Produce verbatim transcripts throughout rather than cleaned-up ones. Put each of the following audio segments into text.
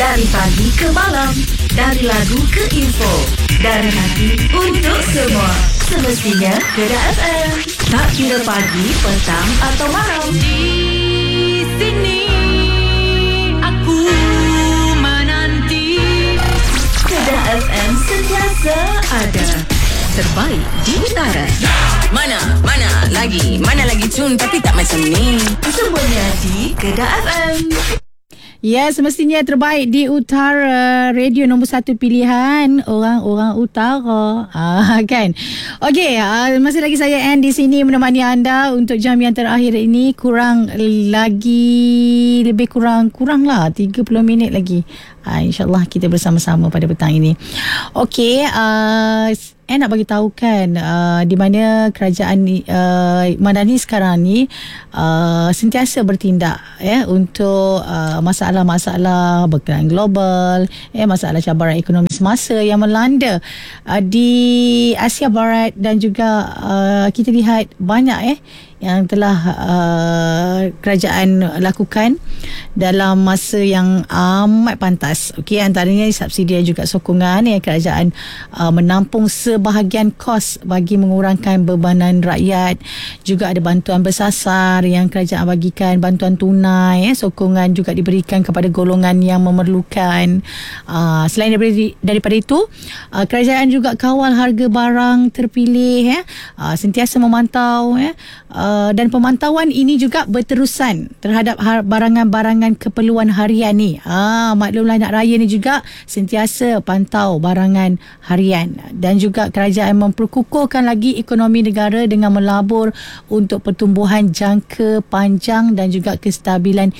Dari pagi ke malam, dari lagu ke info, dari hati untuk semua. Semestinya Kedah F M. Tak kira pagi, petang atau malam. Di sini aku menanti. Kedah F M sentiasa ada. Terbaik di utara. Mana, mana lagi, mana lagi tune tapi tak macam ni. Semuanya di Kedah F M. Ya, semestinya terbaik di utara. Radio nombor satu pilihan orang-orang utara. Ah, kan? Okey, ah, masih lagi saya Anne di sini menemani anda untuk jam yang terakhir ini. Kurang lagi, lebih kurang, kurang lah tiga puluh minit lagi. Ah, InsyaAllah kita bersama-sama pada petang ini. Okey, uh, saya nak bagi tahu kan uh, di mana kerajaan uh, Madani sekarang ni uh, sentiasa bertindak ya untuk uh, masalah-masalah berkenaan global, ya, masalah cabaran ekonomi semasa yang melanda uh, di Asia Barat dan juga uh, kita lihat banyak eh yang telah uh, kerajaan lakukan dalam masa yang amat pantas. Okey, antaranya subsidi dan juga sokongan ya, kerajaan uh, menampung sebahagian kos bagi mengurangkan bebanan rakyat. Juga ada bantuan bersasar yang kerajaan bagikan, bantuan tunai ya, sokongan juga diberikan kepada golongan yang memerlukan. Uh, selain daripada, daripada itu, uh, kerajaan juga kawal harga barang terpilih ya, uh, sentiasa memantau ya. Uh, dan pemantauan ini juga berterusan terhadap har- barangan-barangan keperluan harian ni. Ah, maklumlah nak raya ni juga sentiasa pantau barangan harian. Dan juga kerajaan memperkukuhkan lagi ekonomi negara dengan melabur untuk pertumbuhan jangka panjang dan juga kestabilan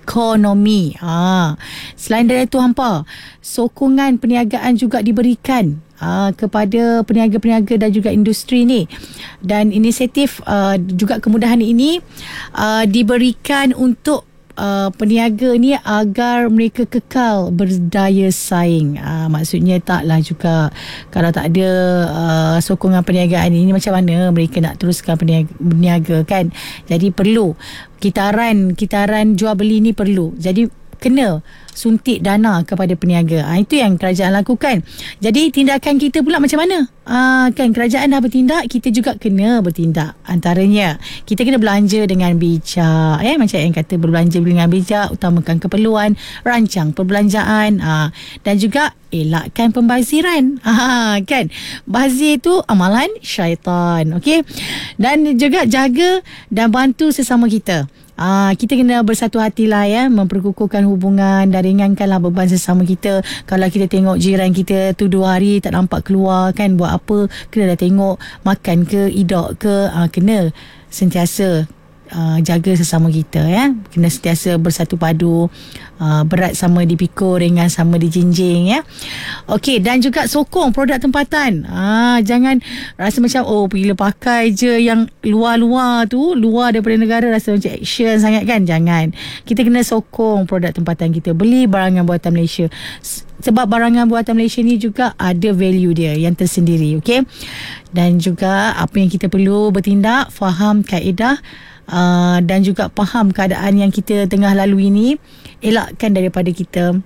ekonomi. Ah, selain dari itu hampa, sokongan perniagaan juga diberikan Uh, kepada peniaga-peniaga dan juga industri ni. Dan inisiatif uh, juga kemudahan ini uh, diberikan untuk uh, peniaga ni agar mereka kekal berdaya saing. Uh, maksudnya taklah juga kalau tak ada uh, sokongan perniagaan ini, macam mana mereka nak teruskan perniaga, berniaga kan. Jadi perlu kitaran kitaran jual beli ni perlu. Jadi kena suntik dana kepada peniaga. Ha, itu yang kerajaan lakukan. Jadi tindakan kita pula macam mana? Ha, kan kerajaan dah bertindak, kita juga kena bertindak. Antaranya kita kena belanja dengan bijak. Eh, macam yang kata berbelanja dengan bijak, utamakan keperluan, rancang perbelanjaan, ha, dan juga elakkan pembaziran. Ha, kan? Bazir itu amalan syaitan. Okey? Dan juga jaga dan bantu sesama kita. Ah, kita kena bersatu hatilah ya, memperkukuhkan hubungan dan ringankanlah beban sesama kita. Kalau kita tengok jiran kita tu dua hari tak nampak keluar kan, buat apa, kena dah tengok makan ke, idak ke, ah, kena sentiasa Uh, jaga sesama kita ya, kena sentiasa bersatu padu, uh, berat sama dipikul, ringan sama dijinjing ya. Okey, dan juga sokong produk tempatan. Ah, jangan rasa macam oh bila pakai je yang luar-luar tu, luar daripada negara, rasa macam action sangat kan. Jangan. Kita kena sokong produk tempatan kita, beli barangan buatan Malaysia. Sebab barangan buatan Malaysia ni juga ada value dia yang tersendiri. Okey. Dan juga apa yang kita perlu bertindak, faham kaedah Uh, dan juga faham keadaan yang kita tengah lalui ini, elakkan daripada kita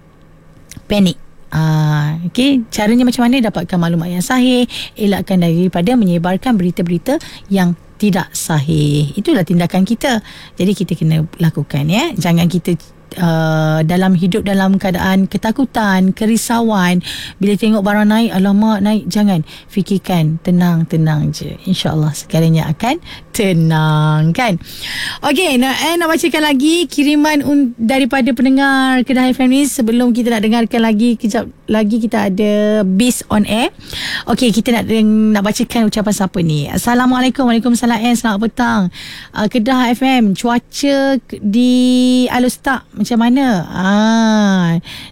panik. Uh, okay, caranya macam mana dapatkan maklumat yang sahih, elakkan daripada menyebarkan berita-berita yang tidak sahih. Itulah tindakan kita. Jadi kita kena lakukan ya. Jangan kita Uh, dalam hidup dalam keadaan ketakutan, kerisauan. Bila tengok barang naik, alamak naik, jangan. Fikirkan, tenang-tenang je. InsyaAllah segalanya akan tenang kan. Okey, nak, eh, nak bacakan lagi kiriman un- daripada pendengar Kedah F M ni. Sebelum kita nak dengarkan lagi, kejap lagi kita ada Biz on Air. Okey, kita nak nak bacakan ucapan siapa ni. Assalamualaikum. Waalaikumsalam. Eh, selamat petang. uh, Kedah F M, cuaca di Alustak macam mana? Ah,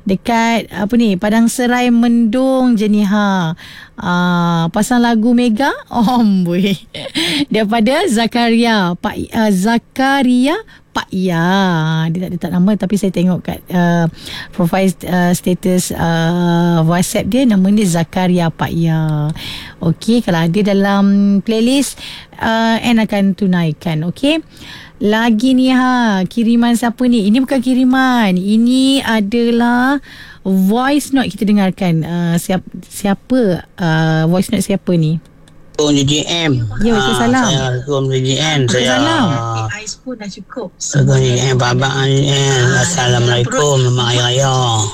dekat apa ni, Padang Serai mendung je ni ha. Ah, pasang lagu Mega. Oh, boy. Daripada Zakaria Pak uh, Zakaria Pak Ya. Dia tak, dia tak nama, tapi saya tengok kat uh, profile uh, status uh, WhatsApp dia, nama dia Zakaria Pak Ya. Okey, kalau ada dalam playlist uh, Anne akan tunaikan. Okey. Lagi ni ha, kiriman siapa ni? Ini bukan kiriman. Ini adalah voice note kita dengarkan. Uh, siapa siapa uh, voice note siapa ni? D J M. Ya, Waalaikumsalam. Saya Assalamualaikum D J M. Saya Waalaikumsalam. Ais pun dah cukup. Assalamualaikum D J M. Babak D J M. Assalamualaikum. Selamat Hari Raya.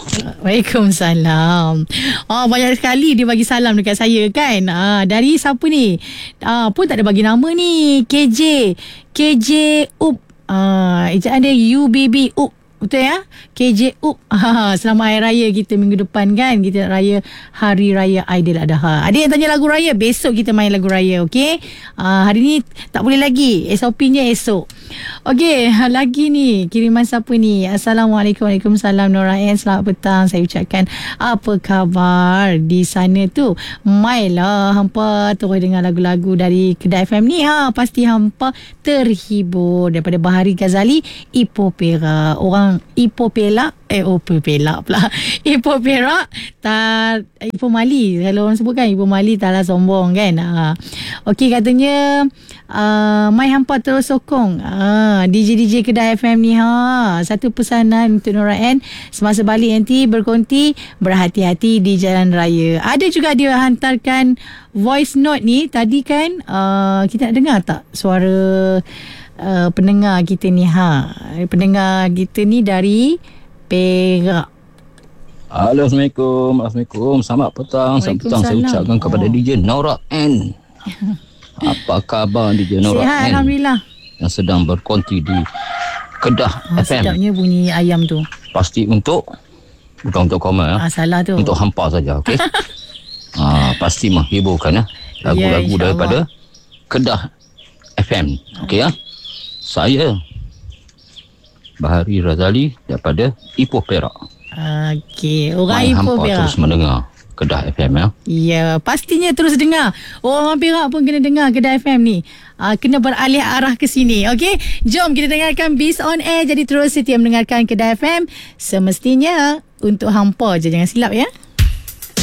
Waalaikumsalam. Oh, banyak sekali dia bagi salam dekat saya kan. Ah, dari siapa ni? Ah, pun tak ada bagi nama ni. K J. K J Up. Ah, ejaan dia U B B Up. Betul ya? K J Up. Ha, selamat Hari Raya kita minggu depan kan. Kita nak raya Hari Raya Aidiladha. Ada yang tanya lagu raya, besok kita main lagu raya, okey? Uh, hari ni tak boleh lagi. S O P-nya esok. Okey, lagi ni kiriman siapa ni? Assalamualaikum. Waalaikumsalam Nora N. Selamat petang. Saya ucapkan apa khabar di sana tu? Mailah hampa terus dengar lagu-lagu dari Kedah F M ni ha. Pasti hampa terhibur. Daripada Bahari Ghazali, Ipoh Perak. Orang Ipoh Perak eh Ipoh Perak pula Ipoh Perak tak Ipoh Mali, kalau orang sebut kan Ipoh Mali taklah sombong kan. ha. Okey, katanya uh, mai hampa terus sokong uh, D J D J Kedah F M ni ha. Satu pesanan untuk Nora N, semasa balik nanti berkonti, berhati-hati di jalan raya. Ada juga dia hantarkan voice note ni tadi kan. uh, kita nak dengar tak suara Uh, pendengar kita ni ha. Pendengar kita ni dari Perak. Assalamualaikum. Assalamualaikum. Selamat petang. Selamat petang saya ucapkan kepada D J Nora N. Apa khabar D J Nora Sihat, N? Alhamdulillah. Yang sedang berkonti di Kedah oh, F M. Sedapnya bunyi ayam tu. Pasti untuk, bukan untuk koma ya. Ah, salah tu. Untuk hampa saja, okey. ah, pasti menghiburkan ya. Lagu-lagu ya, daripada Kedah F M. Okey ya. Saya Bahari Razali daripada Ipoh Perak. Okey, orang Mai Ipoh hampa Perak. terus mendengar Kedah F M ya. Ya, pastinya terus dengar. Orang Perak pun kena dengar Kedah F M ni. Uh, kena beralih arah ke sini. Okey, jom kita dengarkan Beast on Air. Jadi terus setia mendengarkan Kedah F M semestinya untuk hampa je, jangan silap ya.